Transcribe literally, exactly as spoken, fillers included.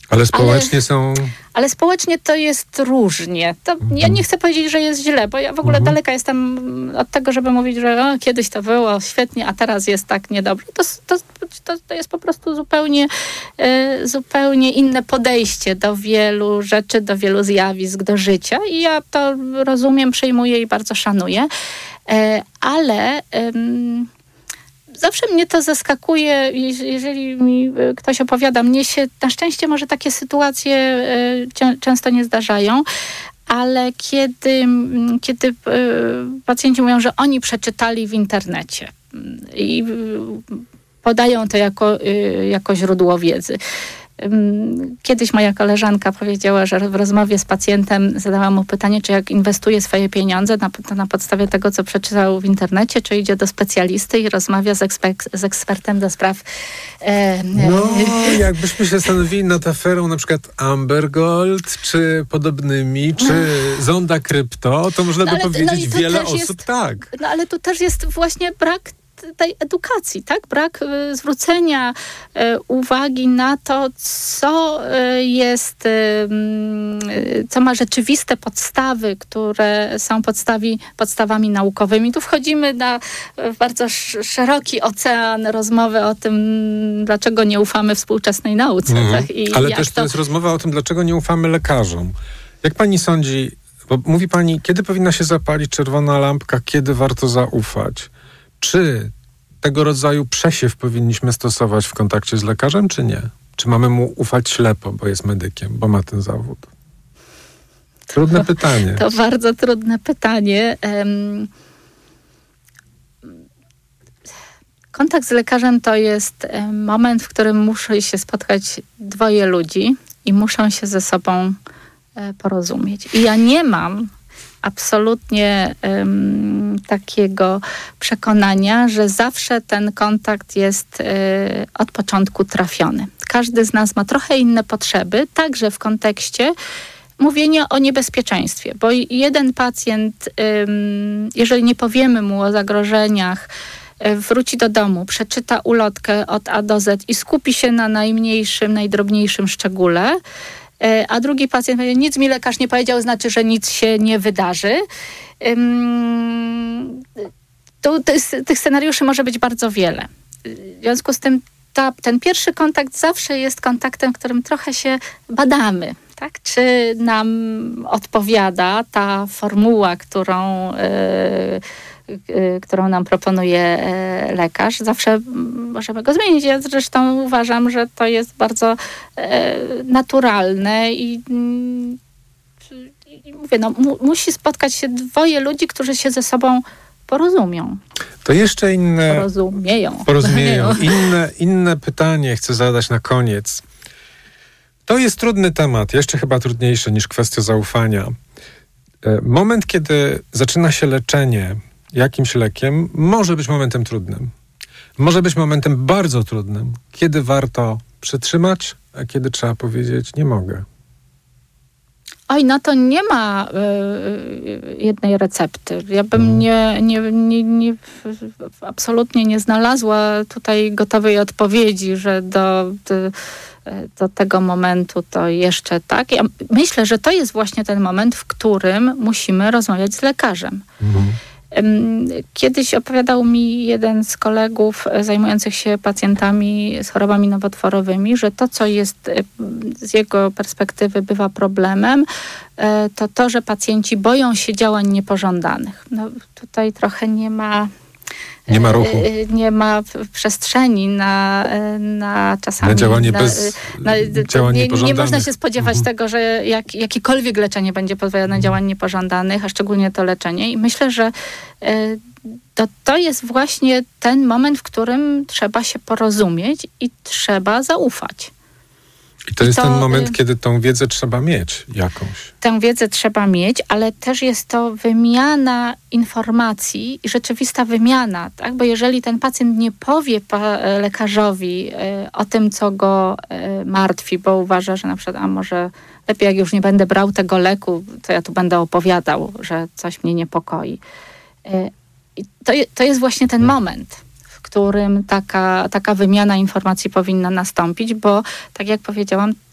Ale społecznie ale, są... Ale społecznie to jest różnie. To mhm. Ja nie chcę powiedzieć, że jest źle, bo ja w ogóle mhm. daleka jestem od tego, żeby mówić, że o, kiedyś to było świetnie, a teraz jest tak niedobrze. To, to, to, to jest po prostu zupełnie, e, zupełnie inne podejście do wielu rzeczy, do wielu zjawisk, do życia i ja to rozumiem, przyjmuję i bardzo szanuję. E, ale... Em, Zawsze mnie to zaskakuje, jeżeli mi ktoś opowiada. Mnie się, na szczęście może takie sytuacje często nie zdarzają, ale kiedy, kiedy pacjenci mówią, że oni przeczytali w internecie i podają to jako, jako źródło wiedzy. Kiedyś moja koleżanka powiedziała, że w rozmowie z pacjentem zadała mu pytanie, czy jak inwestuje swoje pieniądze na, to na podstawie tego, co przeczytał w internecie, czy idzie do specjalisty i rozmawia z, ekspek- z ekspertem do spraw... E, no, jakbyśmy się stanowili nad aferą na przykład Amber Gold, czy podobnymi, czy no. Zonda Krypto, to można by no, powiedzieć no wiele osób jest, tak. No ale tu też jest właśnie brak tej edukacji, tak? Brak y, zwrócenia y, uwagi na to, co y, jest, y, y, co ma rzeczywiste podstawy, które są podstawi, podstawami naukowymi. Tu wchodzimy na y, bardzo sz- szeroki ocean rozmowy o tym, dlaczego nie ufamy współczesnej nauce. Mm. Tak? I ale też to... to jest rozmowa o tym, dlaczego nie ufamy lekarzom. Jak pani sądzi, bo mówi pani, kiedy powinna się zapalić czerwona lampka, kiedy warto zaufać? Czy tego rodzaju przesiew powinniśmy stosować w kontakcie z lekarzem, czy nie? Czy mamy mu ufać ślepo, bo jest medykiem, bo ma ten zawód? Trudne to, pytanie. To bardzo trudne pytanie. Um, kontakt z lekarzem to jest moment, w którym muszą się spotkać dwoje ludzi i muszą się ze sobą porozumieć. I ja nie mam absolutnie um, takiego przekonania, że zawsze ten kontakt jest y, od początku trafiony. Każdy z nas ma trochę inne potrzeby, także w kontekście mówienia o niebezpieczeństwie, bo jeden pacjent, ym, jeżeli nie powiemy mu o zagrożeniach, y, wróci do domu, przeczyta ulotkę od A do Z i skupi się na najmniejszym, najdrobniejszym szczególe, a drugi pacjent powie, nic mi lekarz nie powiedział, znaczy, że nic się nie wydarzy. Um, to, to jest, tych scenariuszy może być bardzo wiele. W związku z tym ta, ten pierwszy kontakt zawsze jest kontaktem, w którym trochę się badamy. Tak? Czy nam odpowiada ta formuła, którą... Yy, którą nam proponuje lekarz. Zawsze możemy go zmienić. Ja zresztą uważam, że to jest bardzo naturalne i, i mówię, no, mu, musi spotkać się dwoje ludzi, którzy się ze sobą porozumią. To jeszcze inne... Porozumieją. Porozumieją. Inne, inne pytanie chcę zadać na koniec. To jest trudny temat, jeszcze chyba trudniejszy niż kwestia zaufania. Moment, kiedy zaczyna się leczenie jakimś lekiem, może być momentem trudnym. Może być momentem bardzo trudnym, kiedy warto przytrzymać, a kiedy trzeba powiedzieć, nie mogę. Oj, na to nie ma y, jednej recepty. Ja bym hmm. nie, nie, nie, nie, absolutnie nie znalazła tutaj gotowej odpowiedzi, że do, do, do tego momentu to jeszcze tak. Ja myślę, że to jest właśnie ten moment, w którym musimy rozmawiać z lekarzem. Hmm. Kiedyś opowiadał mi jeden z kolegów zajmujących się pacjentami z chorobami nowotworowymi, że to, co jest z jego perspektywy bywa problemem, to to, że pacjenci boją się działań niepożądanych. No, tutaj trochę nie ma... Nie ma ruchu. Nie ma przestrzeni na, na czasami... Na działanie na, bez na, działań nie, niepożądanych. Nie można się spodziewać mhm. tego, że jak, jakiekolwiek leczenie będzie pozwalać na działań niepożądanych, a szczególnie to leczenie. I myślę, że to, to jest właśnie ten moment, w którym trzeba się porozumieć i trzeba zaufać. I to I jest to, ten moment, kiedy tą wiedzę trzeba mieć jakąś. Tę wiedzę trzeba mieć, ale też jest to wymiana informacji i rzeczywista wymiana, tak? Bo jeżeli ten pacjent nie powie pa- lekarzowi y, o tym, co go y, martwi, bo uważa, że na przykład, a może lepiej jak już nie będę brał tego leku, to ja tu będę opowiadał, że coś mnie niepokoi. Y, i to, to jest właśnie ten moment, w którym taka, taka wymiana informacji powinna nastąpić, bo tak jak powiedziałam,